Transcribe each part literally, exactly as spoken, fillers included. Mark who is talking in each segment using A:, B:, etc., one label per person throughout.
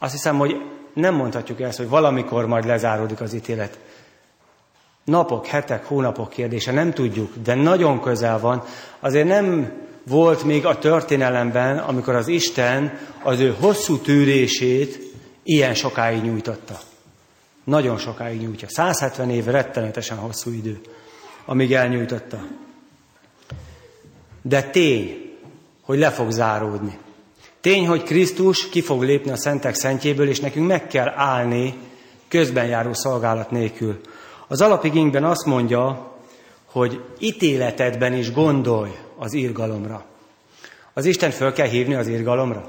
A: azt hiszem, hogy nem mondhatjuk ezt, hogy valamikor majd lezáródik az ítélet. Napok, hetek, hónapok kérdése, nem tudjuk, de nagyon közel van. Azért nem volt még a történelemben, amikor az Isten az ő hosszú tűrését ilyen sokáig nyújtotta. Nagyon sokáig nyújtja. száz hetven év rettenetesen hosszú idő, amíg elnyújtotta. De tény, hogy le fog záródni. Tény, hogy Krisztus ki fog lépni a szentek szentjéből, és nekünk meg kell állni közben járó szolgálat nélkül. Az alapigényben azt mondja, hogy ítéletedben is gondolj az irgalomra. Az Isten föl kell hívni az irgalomra?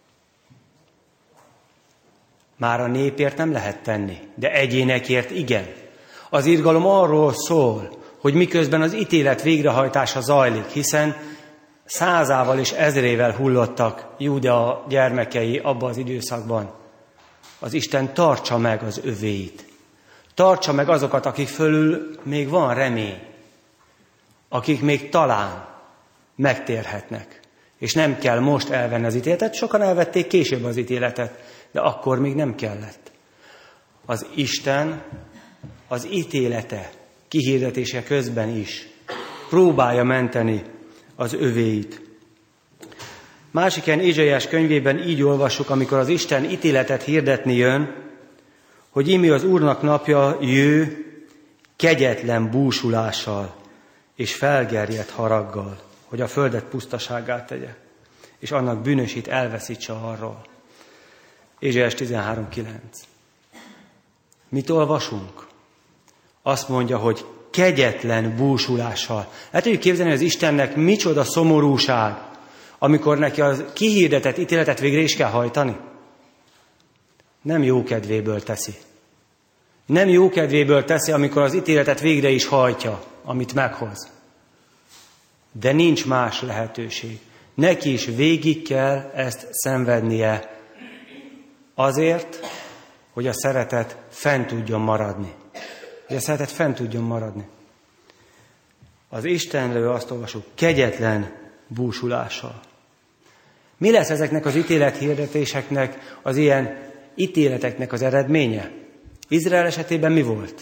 A: Már a népért nem lehet tenni, de egyénekért igen. Az irgalom arról szól, hogy miközben az ítélet végrehajtása zajlik, hiszen százával és ezrével hullottak Júda gyermekei abban az időszakban. Az Isten tartsa meg az övéit. Tartsa meg azokat, akik fölül még van remény. Akik még talán megtérhetnek. És nem kell most elvenni az ítéletet. Sokan elvették később az ítéletet, de akkor még nem kellett. Az Isten az ítélete kihirdetése közben is próbálja menteni az övéit. Másik ilyen Ézsaiás könyvében így olvassuk, amikor az Isten ítéletet hirdetni jön, hogy íme az Úrnak napja jő kegyetlen búsulással és felgerjedt haraggal, hogy a földet pusztasággá tegye, és annak bűnösét elveszítse arról. Ézsaiás tizenhárom kilenc. Mit olvasunk? Azt mondja, hogy kegyetlen búsulással. El tudjuk képzelni, hogy az Istennek micsoda szomorúság, amikor neki az kihirdetett ítéletet végre is kell hajtani. Nem jó kedvéből teszi. Nem jó kedvéből teszi, amikor az ítéletet végre is hajtja, amit meghoz. De nincs más lehetőség. Neki is végig kell ezt szenvednie azért, hogy a szeretet fent tudjon maradni. Hogy a szeretet fent tudjon maradni. Az Istenről azt olvasjuk, kegyetlen búsulással. Mi lesz ezeknek az ítélethirdetéseknek, az ilyen ítéleteknek az eredménye? Izrael esetében mi volt?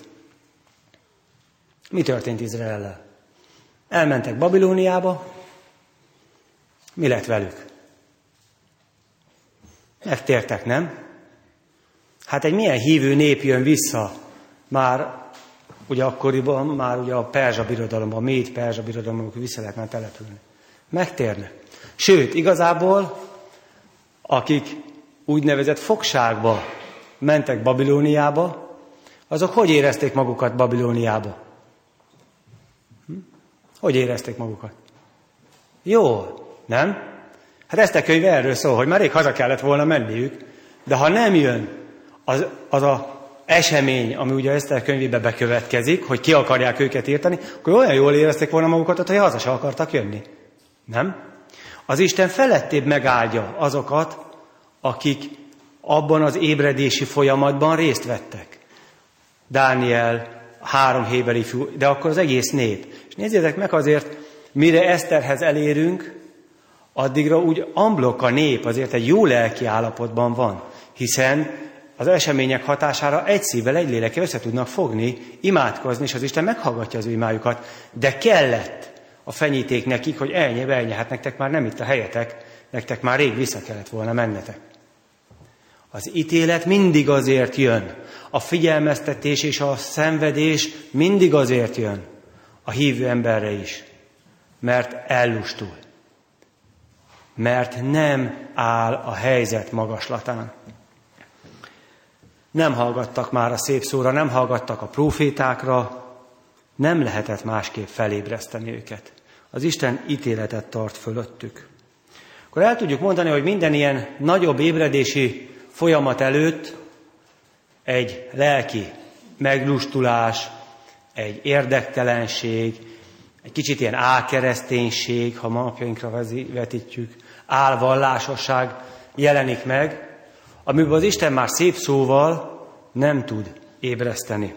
A: Mi történt Izraellel? Elmentek Babilóniába. Mi lett velük? Megtértek, nem? Hát egy milyen hívő nép jön vissza, már ugye akkoriban, már ugye a perzsa birodalomban, a méd perzsa birodalomban, amikor vissza lehet már települni. Megtérnek. Sőt, igazából, akik úgynevezett fogságba mentek Babilóniába, azok hogy érezték magukat Babilóniába? Hm? Hogy érezték magukat? Jól, nem? Hát ezt a könyv erről szól, hogy már rég haza kellett volna menniük, de ha nem jön az, az a esemény, ami ugye Eszter könyvébe bekövetkezik, hogy ki akarják őket írtani, akkor olyan jól érezték volna magukat, hogy haza se akartak jönni. Nem? Az Isten felettébb megáldja azokat, akik abban az ébredési folyamatban részt vettek. Dániel, három héber ifjú, de akkor az egész nép. És nézzétek meg azért, mire Eszterhez elérünk, addigra úgy amblok a nép azért egy jó lelki állapotban van, hiszen az események hatására egy szívvel, egy lélekkel össze tudnak fogni, imádkozni, és az Isten meghallgatja az ő imájukat. De kellett a fenyíték nekik, hogy elnye, elnye, hát nektek már nem itt a helyetek, nektek már rég vissza kellett volna mennetek. Az ítélet mindig azért jön. A figyelmeztetés és a szenvedés mindig azért jön a hívő emberre is. Mert ellustul. Mert nem áll a helyzet magaslatán. Nem hallgattak már a szép szóra, nem hallgattak a prófétákra, nem lehetett másképp felébreszteni őket. Az Isten ítéletet tart fölöttük. Akkor el tudjuk mondani, hogy minden ilyen nagyobb ébredési folyamat előtt egy lelki meglustulás, egy érdektelenség, egy kicsit ilyen álkereszténység, ha ma napjainkra vetítjük, álvallásosság jelenik meg, amiből az Isten már szép szóval nem tud ébreszteni.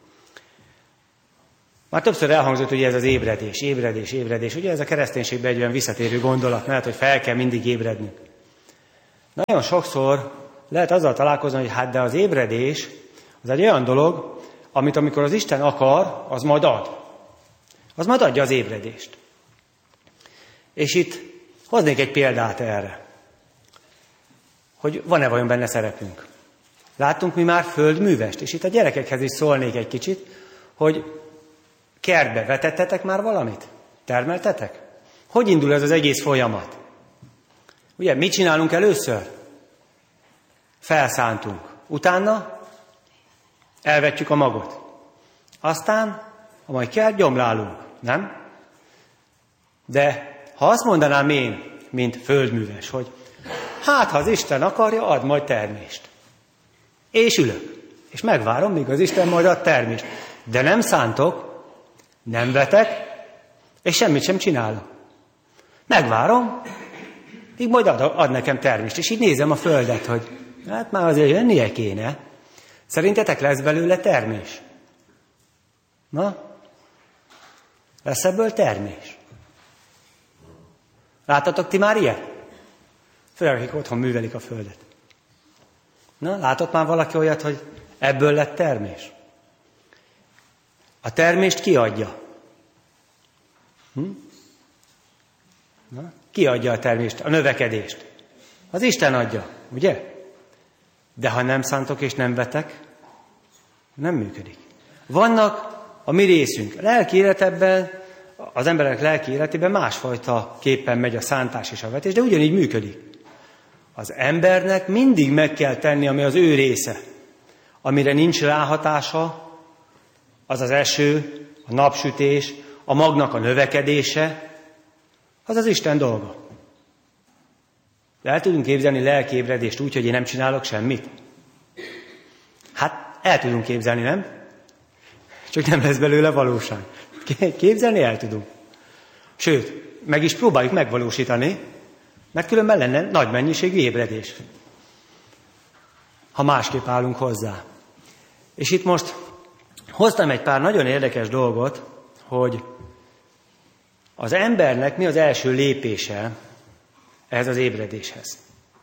A: Már többször elhangzott, hogy ez az ébredés, ébredés, ébredés. Ugye ez a kereszténységben egy olyan visszatérő gondolat, mert hogy fel kell mindig ébredni. Nagyon sokszor lehet azzal találkozni, hogy hát de az ébredés az egy olyan dolog, amit amikor az Isten akar, az majd ad. Az majd adja az ébredést. És itt hoznék egy példát erre, hogy van-e vajon benne szerepünk. Láttunk mi már földművest, és itt a gyerekekhez is szólnék egy kicsit, hogy kertbe vetettetek már valamit? Termeltetek? Hogy indul ez az egész folyamat? Ugye, mit csinálunk először? Felszántunk. Utána elvetjük a magot. Aztán, ha majd kell, gyomlálunk, nem? De ha azt mondanám én, mint földműves, hogy hát, ha az Isten akarja, ad majd termést. És ülök. És megvárom, míg az Isten majd ad termést. De nem szántok, nem vetek, és semmit sem csinálok. Megvárom, míg majd ad, ad nekem termést. És így nézem a földet, hogy hát már azért jönnie kéne. Szerintetek lesz belőle termés? Na? Lesz ebből termés? Láttatok ti már ilyet? Főleg, akik otthon művelik a földet. Na, látott már valaki olyat, hogy ebből lett termés? A termést ki adja? Hm? Na, ki adja a termést, a növekedést? Az Isten adja, ugye? De ha nem szántok és nem vetek, nem működik. Vannak a mi részünk. Lelki életebben, az emberek lelki életében másfajta képpen megy a szántás és a vetés, de ugyanígy működik. Az embernek mindig meg kell tenni, ami az ő része. Amire nincs ráhatása, az az eső, a napsütés, a magnak a növekedése, az az Isten dolga. De el tudunk képzelni lelki ébredést úgy, hogy én nem csinálok semmit? Hát el tudunk képzelni, nem? Csak nem lesz belőle valóság. Képzelni el tudunk. Sőt, meg is próbáljuk megvalósítani, mert különben lenne nagy mennyiségű ébredés. Ha másképp állunk hozzá. És itt most hoztam egy pár nagyon érdekes dolgot, hogy az embernek mi az első lépése ehhez az ébredéshez.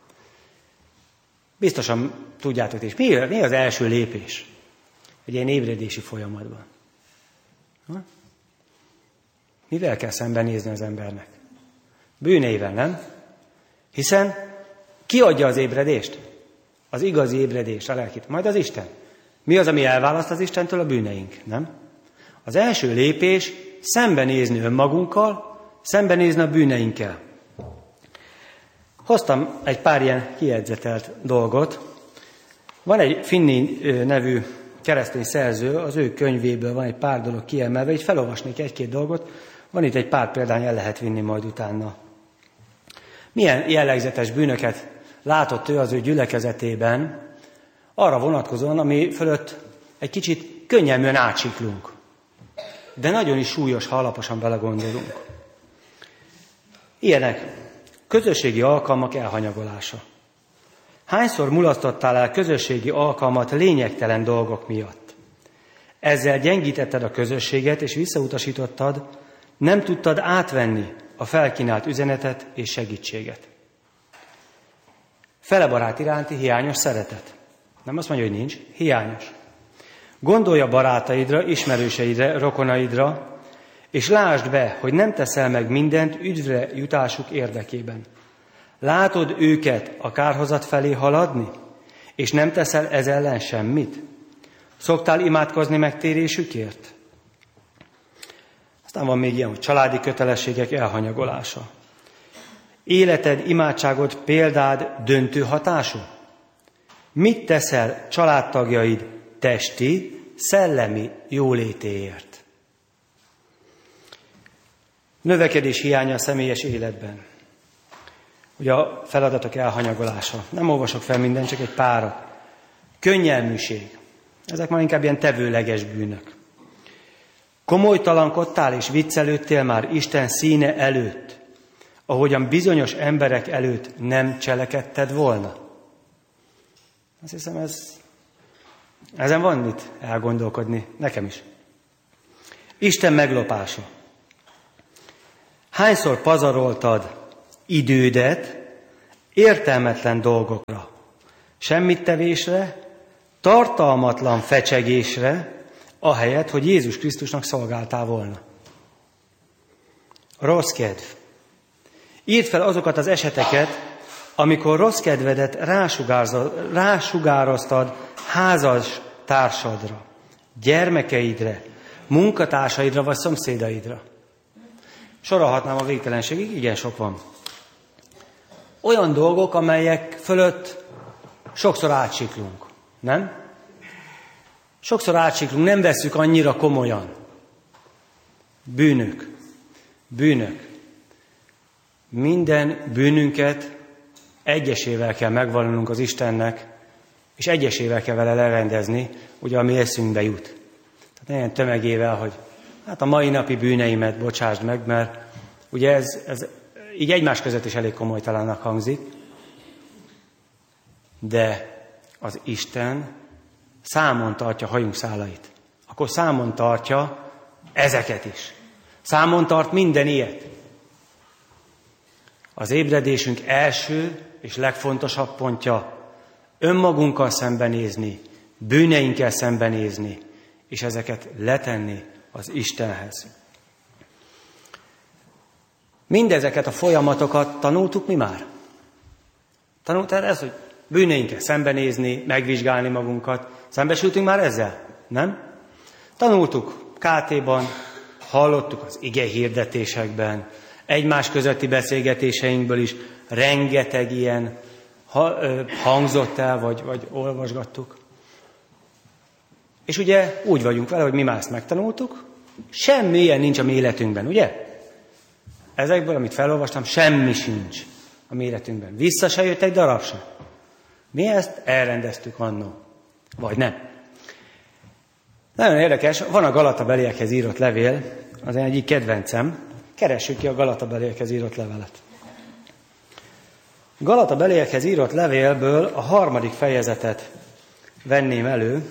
A: Biztosan tudjátok is, mi, mi az első lépés egy ilyen ébredési folyamatban? Ha? Mivel kell szembenézni az embernek? Bűneivel, nem? Hiszen ki adja az ébredést? Az igazi ébredést, a lelkit. Majd az Isten. Mi az, ami elválaszt az Istentől? A bűneink, nem? Az első lépés szembenézni önmagunkkal, szembenézni a bűneinkkel. Hoztam egy pár ilyen kijegyzetelt dolgot. Van egy Finni nevű keresztény szerző, az ő könyvéből van egy pár dolog kiemelve, így felolvasnék egy-két dolgot, van itt egy pár példány, el lehet vinni majd utána. Milyen jellegzetes bűnöket látott ő az ő gyülekezetében, arra vonatkozóan, ami fölött egy kicsit könnyelműen átsiklunk. De nagyon is súlyos, ha alaposan belegondolunk. Ilyenek. Közösségi alkalmak elhanyagolása. Hányszor mulasztottál el közösségi alkalmat lényegtelen dolgok miatt? Ezzel gyengítetted a közösséget, és visszautasítottad, nem tudtad átvenni a felkínált üzenetet és segítséget. Fele barát iránti hiányos szeretet. Nem azt mondja, hogy nincs, hiányos. Gondolj a barátaidra, ismerőseidre, rokonaidra, és lásd be, hogy nem teszel meg mindent üdvre jutásuk érdekében. Látod őket a kárhozat felé haladni, és nem teszel ez ellen semmit? Szoktál imádkozni megtérésükért? Aztán van még ilyen, hogy családi kötelességek elhanyagolása. Életed, imádságod, példád döntő hatású? Mit teszel családtagjaid testi, szellemi jólétéért? Növekedés hiánya a személyes életben. Ugye a feladatok elhanyagolása. Nem olvasok fel mindent, csak egy párat. Könnyelműség. Ezek már inkább ilyen tevőleges bűnök. Komolytalankodtál és viccelődtél már Isten színe előtt, ahogyan bizonyos emberek előtt nem cselekedted volna. Azt hiszem, ez, ezen van mit elgondolkodni, nekem is. Isten meglopása. Hányszor pazaroltad idődet értelmetlen dolgokra, semmittevésre, tartalmatlan fecsegésre, ahelyett, hogy Jézus Krisztusnak szolgáltál volna. Rossz kedv. Írd fel azokat az eseteket, amikor rossz kedvedet rásugároztad házas társadra, gyermekeidre, munkatársaidra vagy szomszédaidra. Sorolhatnám a végtelenségig, igen sok van. Olyan dolgok, amelyek fölött sokszor átsiklunk, nem? Sokszor átsiklunk, nem vesszük annyira komolyan. Bűnök. Bűnök. Minden bűnünket egyesével kell megvallanunk az Istennek, és egyesével kell vele lerendezni, ugye ami eszünkbe jut. Tehát ne ilyen tömegével, hogy hát a mai napi bűneimet bocsásd meg, mert ugye ez, ez így egymás között is elég komolytalannak hangzik, de az Isten számon tartja hajunk szálait. Akkor számon tartja ezeket is. Számon tart minden ilyet. Az ébredésünk első és legfontosabb pontja önmagunkkal szembenézni, bűneinkkel szembenézni, és ezeket letenni az Istenhez. Mindezeket a folyamatokat tanultuk mi már? Tanultál ez, hogy bűneinkkel szembenézni, megvizsgálni magunkat? Szembesültünk már ezzel? Nem? Tanultuk ká té-ban, hallottuk az ige hirdetésekben, egymás közötti beszélgetéseinkből is rengeteg ilyen hangzott el, vagy, vagy olvasgattuk. És ugye úgy vagyunk vele, hogy mi már ezt megtanultuk, semmi ilyen nincs a mi életünkben, ugye? Ezekből, amit felolvastam, semmi sincs a mi életünkben. Vissza se jött egy darab se. Mi ezt elrendeztük annó. Vagy nem. Nagyon érdekes, van a Galatabeliekhez írott levél, az egyik kedvencem. Keressük ki a Galatabeliekhez írott levelet. Galatabeliekhez írott levélből a harmadik fejezetet venném elő.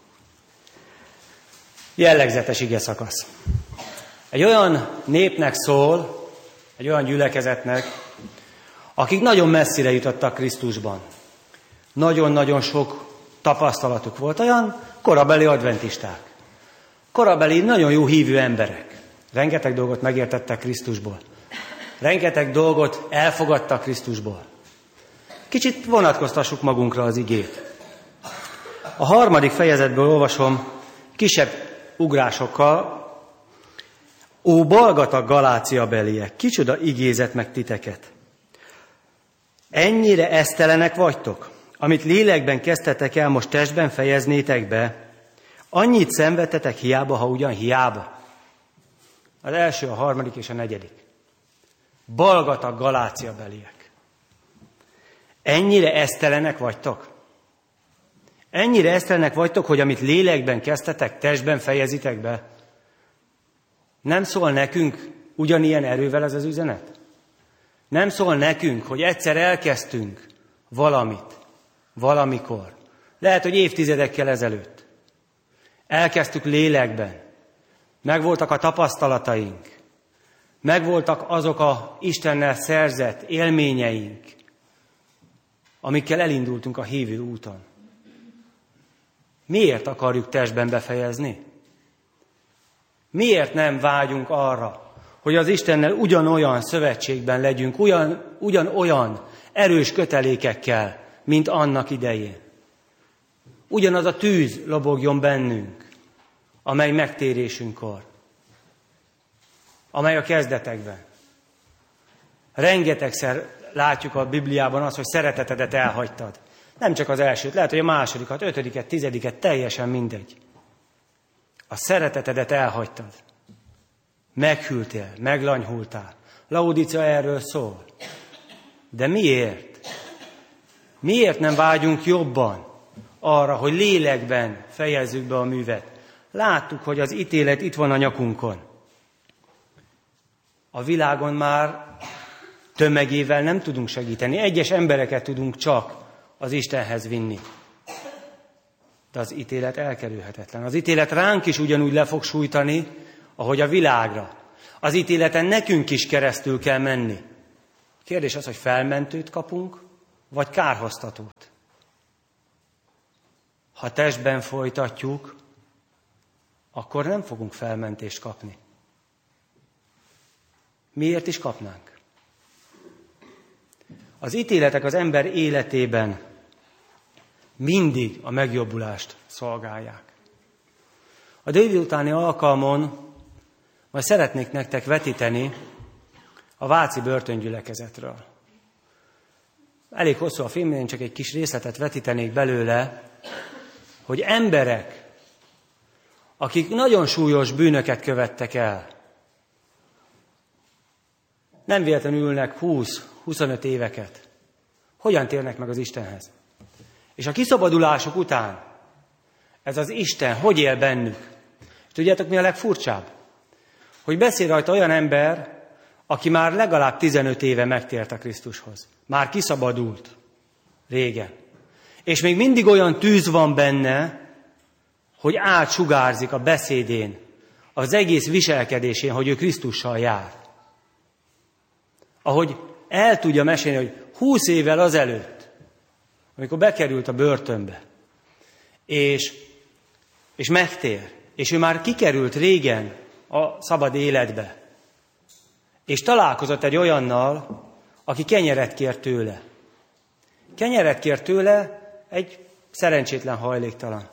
A: Jellegzetes ige szakasz. Egy olyan népnek szól, egy olyan gyülekezetnek, akik nagyon messzire jutottak Krisztusban. Nagyon-nagyon sok tapasztalatuk volt, olyan korabeli adventisták. Korabeli nagyon jó hívő emberek. Rengeteg dolgot megértettek Krisztusból. Rengeteg dolgot elfogadtak Krisztusból. Kicsit vonatkoztassuk magunkra az igét. A harmadik fejezetből olvasom kisebb ugrásokkal. Ó, balgatag Galácia beliek, kicsoda igézet meg titeket. Ennyire esztelenek vagytok, amit lélekben kezdtetek el, most testben fejeznétek be. Annyit szenvedtetek hiába, ha ugyan hiába. Az első, a harmadik és a negyedik. Balgatag Galácia beliek. Ennyire esztelenek vagytok? Ennyire esztelenek vagytok, hogy amit lélekben kezdtetek, testben fejezitek be? Nem szól nekünk ugyanilyen erővel ez az üzenet? Nem szól nekünk, hogy egyszer elkezdtünk valamit, valamikor. Lehet, hogy évtizedekkel ezelőtt. Elkezdtük lélekben. Megvoltak a tapasztalataink. Megvoltak azok a Istennel szerzett élményeink, amikkel elindultunk a hívő úton. Miért akarjuk testben befejezni? Miért nem vágyunk arra, hogy az Istennel ugyanolyan szövetségben legyünk, ugyan, ugyanolyan erős kötelékekkel, mint annak idején? Ugyanaz a tűz lobogjon bennünk, amely megtérésünkkor, amely a kezdetekben. Rengetegszer látjuk a Bibliában azt, hogy szeretetedet elhagytad. Nem csak az elsőt, lehet, hogy a másodikat, ötödiket, tizediket, teljesen mindegy. A szeretetedet elhagytad. Meghűltél, meglanyhultál. Laodicea erről szól. De miért? Miért nem vágyunk jobban arra, hogy lélekben fejezzük be a művet? Láttuk, hogy az ítélet itt van a nyakunkon. A világon már tömegével nem tudunk segíteni. Egyes embereket tudunk csak az Istenhez vinni. De az ítélet elkerülhetetlen. Az ítélet ránk is ugyanúgy le fog sújtani, ahogy a világra. Az ítéleten nekünk is keresztül kell menni. Kérdés az, hogy felmentőt kapunk, vagy kárhoztatót. ha testben folytatjuk, akkor nem fogunk felmentést kapni. Miért is kapnánk? Az ítéletek az ember életében mindig a megjobbulást szolgálják. A délutáni alkalmon majd szeretnék nektek vetíteni a váci börtöngyülekezetről. Elég hosszú a film, én csak egy kis részletet vetítenék belőle, hogy emberek, akik nagyon súlyos bűnöket követtek el, nem véletlenül ülnek húsz-huszonöt éveket. Hogyan térnek meg az Istenhez? És a kiszabadulásuk után ez az Isten hogy él bennük? És tudjátok, mi a legfurcsább? Hogy beszél rajta olyan ember, aki már legalább tizenöt éve megtért a Krisztushoz. Már kiszabadult régen. És még mindig olyan tűz van benne, hogy átsugárzik a beszédén, az egész viselkedésén, hogy ő Krisztussal jár. Ahogy el tudja mesélni, hogy húsz évvel azelőtt, amikor bekerült a börtönbe, és, és megtér, és ő már kikerült régen a szabad életbe, és találkozott egy olyannal, aki kenyeret kér tőle. Kenyeret kér tőle egy szerencsétlen hajléktalan.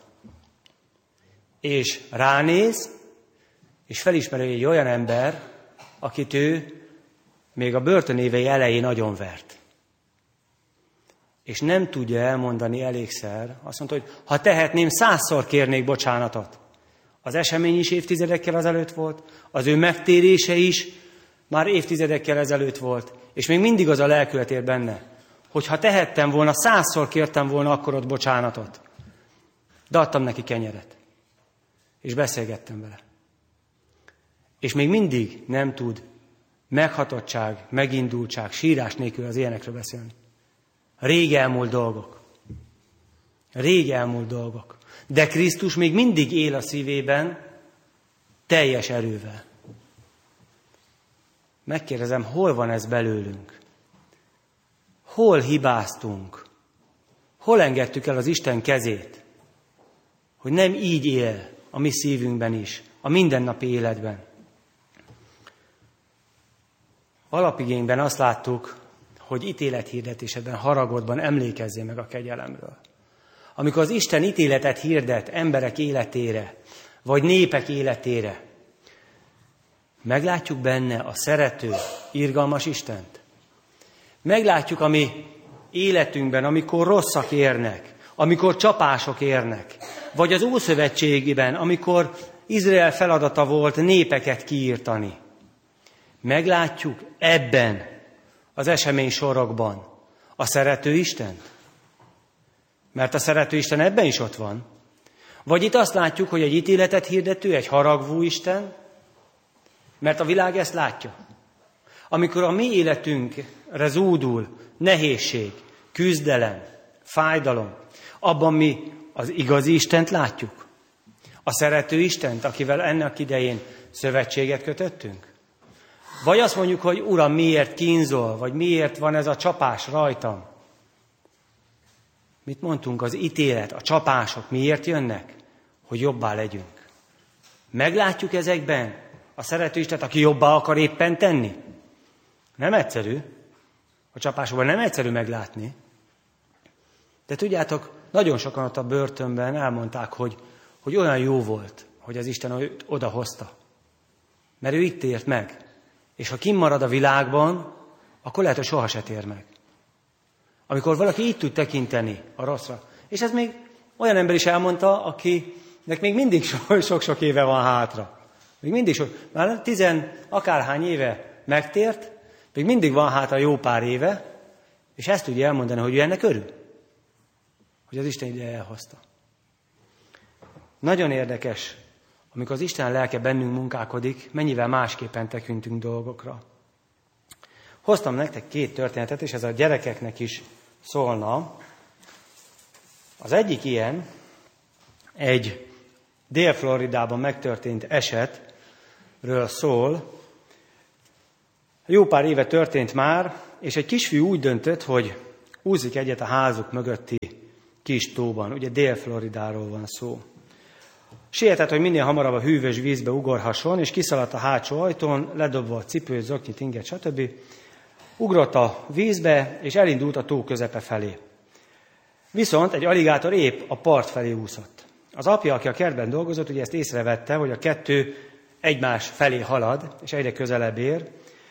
A: És ránéz, és felismeri, hogy egy olyan ember, akit ő még a börtönévei elején nagyon vert. És nem tudja elmondani elégszer, azt mondta, hogy ha tehetném, százszor kérnék bocsánatot. Az esemény is évtizedekkel ezelőtt volt, az ő megtérése is már évtizedekkel ezelőtt volt, és még mindig az a lelkület ér benne, hogy ha tehettem volna, százszor kértem volna akkor ott bocsánatot. De adtam neki kenyeret, és beszélgettem vele. És még mindig nem tud meghatottság, megindultság, sírás nélkül az ilyenekről beszélni. Rég elmúlt dolgok. Rég elmúlt dolgok. De Krisztus még mindig él a szívében teljes erővel. Megkérdezem, hol van ez belőlünk? Hol hibáztunk? Hol engedtük el az Isten kezét? Hogy nem így él a mi szívünkben is, a mindennapi életben. Alapigényben azt láttuk, hogy ítélethirdetésében, haragodban emlékezzél meg a kegyelemről. Amikor az Isten ítéletet hirdet emberek életére, vagy népek életére, meglátjuk benne a szerető, irgalmas Istent. Meglátjuk a mi életünkben, amikor rosszak érnek, amikor csapások érnek, vagy az Ószövetségben, amikor Izrael feladata volt népeket kiírtani. Meglátjuk ebben az esemény sorokban a szerető Istent. Mert a szerető Isten ebben is ott van. Vagy itt azt látjuk, hogy egy ítéletet hirdető, egy haragvó Isten, mert a világ ezt látja. Amikor a mi életünkre zúdul nehézség, küzdelem, fájdalom, abban mi az igazi Istent látjuk. A szerető Istent, akivel ennek idején szövetséget kötöttünk. Vagy azt mondjuk, hogy Uram, miért kínzol, vagy miért van ez a csapás rajtam. Mit mondtunk? Az ítélet, a csapások miért jönnek? Hogy jobbá legyünk. Meglátjuk ezekben a szerető Istent, aki jobbá akar éppen tenni? Nem egyszerű. A csapásokban nem egyszerű meglátni. De tudjátok, nagyon sokan ott a börtönben elmondták, hogy, hogy olyan jó volt, hogy az Isten őt odahozta. Mert ő itt tért meg. És ha kimarad a világban, akkor lehet, hogy soha se tér meg. Amikor valaki így tud tekinteni a rosszra. És ez még olyan ember is elmondta, akinek még mindig sok-sok éve van hátra. Még mindig sok. Már tizen akárhány éve megtért, még mindig van hátra jó pár éve, és ezt tudja elmondani, hogy ő ennek örül. Hogy az Isten ide elhozta. Nagyon érdekes, amikor az Isten lelke bennünk munkálkodik, mennyivel másképpen tekintünk dolgokra. Hoztam nektek két történetet, és ez a gyerekeknek is szólna. Az egyik ilyen, egy Dél-Floridában megtörtént esetről szól. Jó pár éve történt már, és egy kisfiú úgy döntött, hogy úszik egyet a házuk mögötti kis tóban, ugye Dél-Floridáról van szó. Sietett, hogy minél hamarabb a hűvös vízbe ugorhasson, és kiszaladt a hátsó ajtón, ledobva a cipőt, zoknyit, inget, stb. Ugrott a vízbe, és elindult a tó közepe felé. Viszont egy aligátor épp a part felé úszott. Az apja, aki a kertben dolgozott, ugye ezt észrevette, hogy a kettő egymás felé halad, és egyre közelebb ér,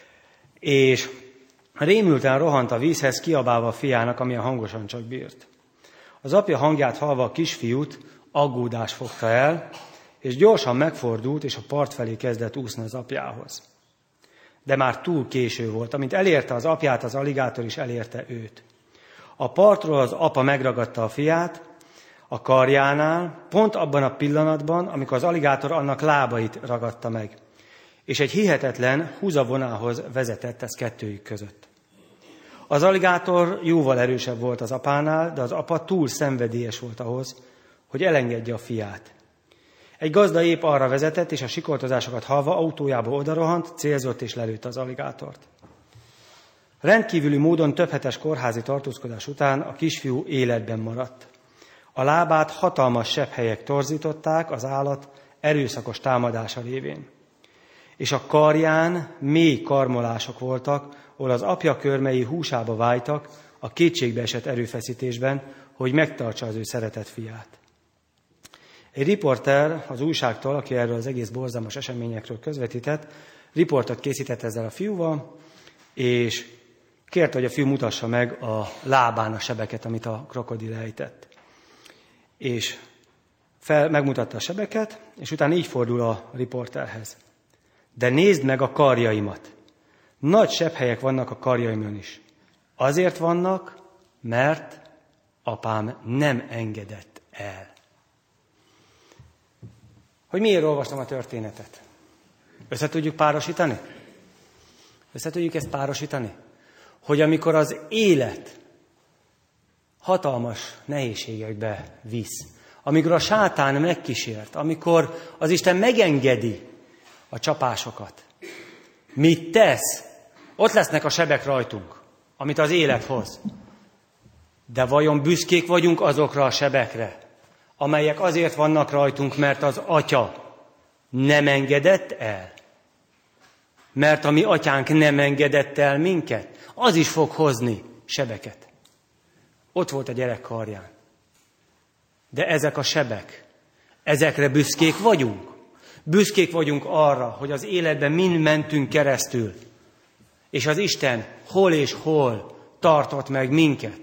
A: és rémülten rohant a vízhez, kiabálva a fiának, amilyen hangosan csak bírt. Az apja hangját hallva a kisfiút aggódás fogta el, és gyorsan megfordult, és a part felé kezdett úszni az apjához. De már túl késő volt. Amint elérte az apját, az aligátor is elérte őt. A partról az apa megragadta a fiát a karjánál, pont abban a pillanatban, amikor az aligátor annak lábait ragadta meg. És egy hihetetlen húzavonához vezetett ez kettőjük között. Az aligátor jóval erősebb volt az apánál, de az apa túl szenvedélyes volt ahhoz, hogy elengedje a fiát. Egy gazda épp arra vezetett, és a sikoltozásokat hallva autójába odarohant, célzott és lelőtte az aligátort. Rendkívüli módon több hetes kórházi tartózkodás után a kisfiú életben maradt. A lábát hatalmas sebhelyek torzították az állat erőszakos támadása révén. És a karján mély karmolások voltak, ahol az apja körmei húsába vájtak a kétségbeesett erőfeszítésben, hogy megtartsa az ő szeretett fiát. Egy riporter az újságtól, aki erről az egész borzalmas eseményekről közvetített, riportot készített ezzel a fiúval, és kérte, hogy a fiú mutassa meg a lábán a sebeket, amit a krokodil ejtett. És fel, megmutatta a sebeket, és utána így fordul a riporterhez. De nézd meg a karjaimat. Nagy sebhelyek vannak a karjaimon is. Azért vannak, mert apám nem engedett el. Hogy miért olvastam a történetet? Össze tudjuk párosítani? Össze tudjuk ezt párosítani? Hogy amikor az élet hatalmas nehézségekbe visz, amikor a sátán megkísért, amikor az Isten megengedi a csapásokat, mit tesz? Ott lesznek a sebek rajtunk, amit az élet hoz. De vajon büszkék vagyunk azokra a sebekre, amelyek azért vannak rajtunk, mert az Atya nem engedett el? Mert a mi atyánk nem engedett el minket, az is fog hozni sebeket. Ott volt a gyerek karján. De ezek a sebek, ezekre büszkék vagyunk. Büszkék vagyunk arra, hogy az életben mind mentünk keresztül, és az Isten hol és hol tartott meg minket.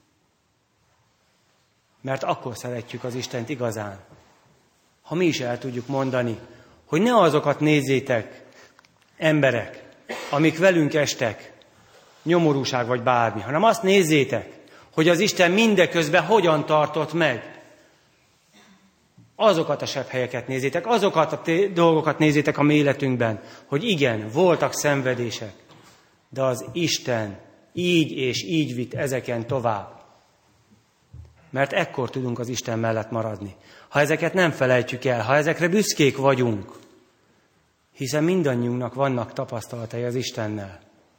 A: Mert akkor szeretjük az Istent igazán, ha mi is el tudjuk mondani, hogy ne azokat nézzétek, emberek, amik velünk estek, nyomorúság vagy bármi, hanem azt nézzétek, hogy az Isten mindeközben hogyan tartott meg. Azokat a sebhelyeket nézzétek, azokat a té- dolgokat nézzétek a mi életünkben, hogy igen, voltak szenvedések, de az Isten így és így vitt ezeken tovább. Mert ekkor tudunk az Isten mellett maradni. Ha ezeket nem felejtjük el, ha ezekre büszkék vagyunk, hiszen mindannyiunknak vannak tapasztalatai az Istennel.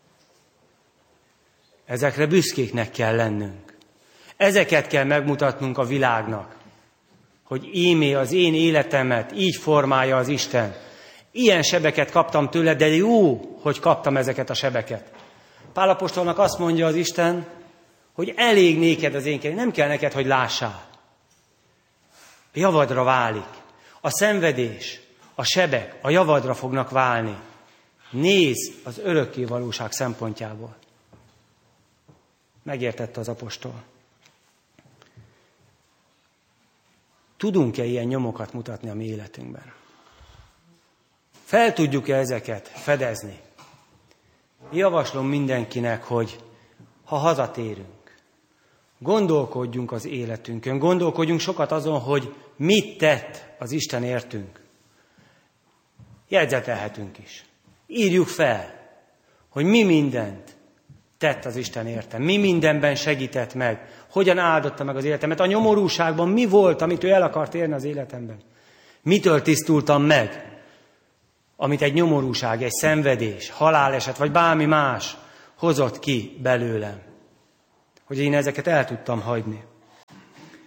A: Ezekre büszkéknek kell lennünk. Ezeket kell megmutatnunk a világnak, hogy ímé az én életemet így formálja az Isten. Ilyen sebeket kaptam tőle, de jó, hogy kaptam ezeket a sebeket. Pál apostolnak azt mondja az Isten, hogy elég néked az én kegyelmem, nem kell neked, hogy lássál. Javadra válik. A szenvedés, a sebek a javadra fognak válni. Nézz az örökké valóság szempontjából. Megértette az apostol. Tudunk-e ilyen nyomokat mutatni a mi életünkben? Fel tudjuk-e ezeket fedezni? Javaslom mindenkinek, hogy ha hazatérünk, gondolkodjunk az életünkön, gondolkodjunk sokat azon, hogy mit tett az Isten értünk. Jegyzetelhetünk is. Írjuk fel, hogy mi mindent tett az Isten értem, mi mindenben segített meg, hogyan áldotta meg az életemet, a nyomorúságban mi volt, amit ő el akart érni az életemben. Mitől tisztultam meg, amit egy nyomorúság, egy szenvedés, haláleset, vagy bármi más hozott ki belőlem. Hogy én ezeket el tudtam hagyni.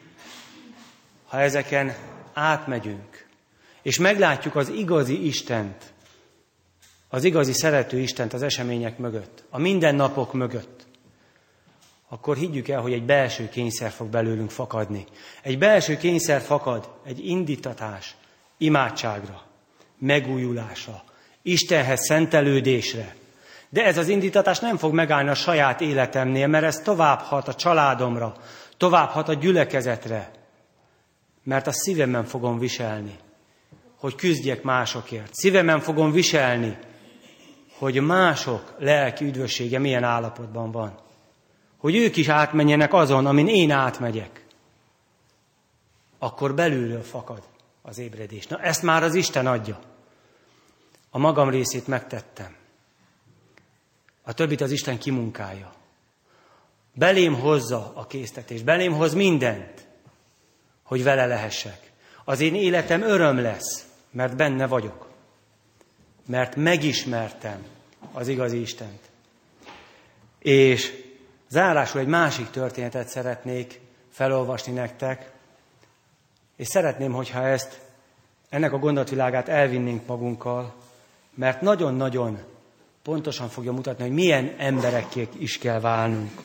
A: ha ezeken átmegyünk, és meglátjuk az igazi Istent, az igazi szerető Istent az események mögött, a mindennapok mögött, akkor higgyük el, hogy egy belső kényszer fog belőlünk fakadni. Egy belső kényszer fakad, egy indítatás imádságra, megújulásra, Istenhez szentelődésre. De ez az indítatás nem fog megállni a saját életemnél, mert ez tovább hat a családomra, tovább hat a gyülekezetre, mert a szívemben fogom viselni, hogy küzdjek másokért. Szívemben fogom viselni, hogy mások lelki üdvössége milyen állapotban van. Hogy ők is átmenjenek azon, amin én átmegyek. Akkor belülről fakad az ébredés. Na, ezt már az Isten adja. A magam részét megtettem. A többit az Isten kimunkálja. Belém hozza a késztetést, belém hoz mindent, hogy vele lehessek. Az én életem öröm lesz, mert benne vagyok. Mert megismertem az igazi Istent. És zárásul egy másik történetet szeretnék felolvasni nektek, és szeretném, hogyha ezt, ennek a gondolatvilágát elvinnénk magunkkal, mert nagyon-nagyon pontosan fogja mutatni, hogy milyen emberekké is kell válnunk.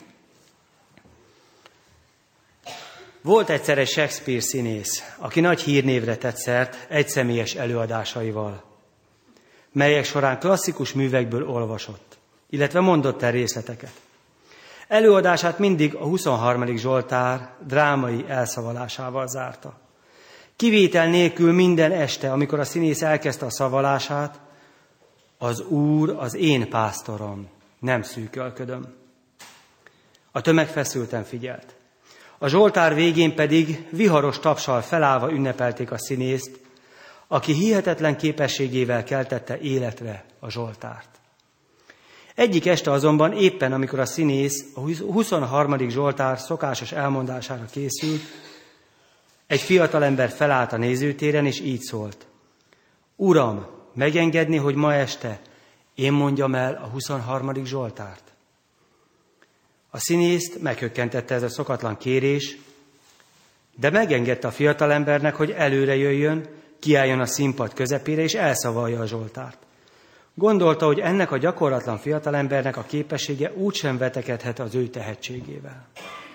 A: Volt egyszer egy Shakespeare színész, aki nagy hírnévre tett szert egyszemélyes előadásaival, melyek során klasszikus művekből olvasott, illetve mondott el részleteket. Előadását mindig a huszonharmadik Zsoltár drámai elszavalásával zárta. Kivétel nélkül minden este, amikor a színész elkezdte a szavalását, az Úr az én pásztorom, nem szűkölködöm. A tömeg feszülten figyelt. A Zsoltár végén pedig viharos tapssal felállva ünnepelték a színészt, aki hihetetlen képességével keltette életre a Zsoltárt. Egyik este azonban éppen, amikor a színész a huszonharmadik Zsoltár szokásos elmondására készült, egy fiatalember felállt a nézőtéren, és így szólt: Uram, megengedni, hogy ma este én mondjam el a huszonharmadik Zsoltárt? A színészt meghökkentette ez a szokatlan kérés, de megengedte a fiatalembernek, hogy előre jöjjön, kiálljon a színpad közepére, és elszavalja a Zsoltárt. Gondolta, hogy ennek a gyakorlatlan fiatalembernek a képessége úgysem vetekedhet az ő tehetségével.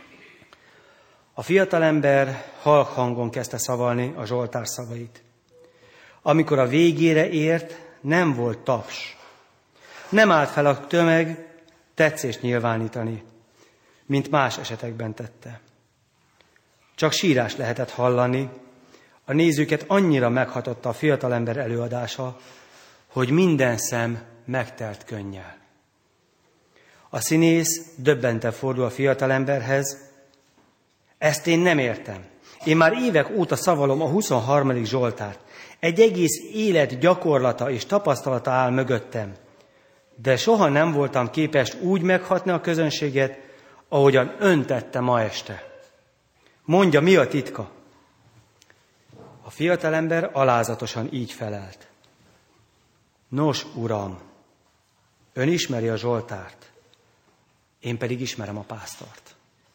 A: A fiatalember halk hangon kezdte szavalni a Zsoltár szavait. Amikor a végére ért, nem volt taps. Nem állt fel a tömeg tetszést nyilvánítani, mint más esetekben tette. Csak sírás lehetett hallani, a nézőket annyira meghatotta a fiatalember előadása, hogy minden szem megtelt könnyel. A színész döbbenten fordul a fiatalemberhez: Ezt én nem értem. Én már évek óta szavalom a huszonharmadik Zsoltárt. Egy egész élet gyakorlata és tapasztalata áll mögöttem. De soha nem voltam képes úgy meghatni a közönséget, ahogyan ön tette ma este. Mondja, mi a titka? A fiatalember alázatosan így felelt: Nos, uram, ön ismeri a Zsoltárt, én pedig ismerem a pásztort.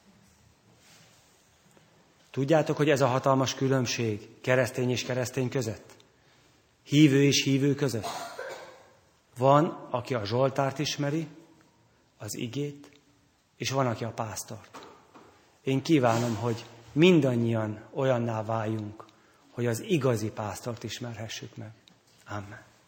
A: Tudjátok, hogy ez a hatalmas különbség keresztény és keresztény között? Hívő és hívő között? Van, aki a Zsoltárt ismeri, az igét, és van, aki a pásztort. Én kívánom, hogy mindannyian olyanná váljunk, hogy az igazi pásztort ismerhessük meg. Amen.